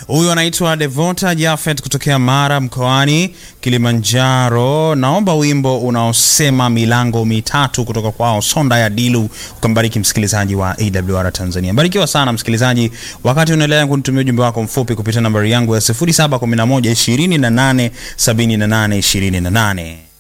Huyu anaitwa Devota Jafet kutokea Mara mkoani Kilimanjaro. Naomba wimbo unaosema milango mitatu kutoka kwao Sonda ya Dilu. Ukambariki msikilizaji wa AWR Tanzania. Barikiwa sana msikilizaji. Wakati unaendelea kunitumia ujumbe wako mfupi kupitia nambari yangu ya 0711 28 78 28.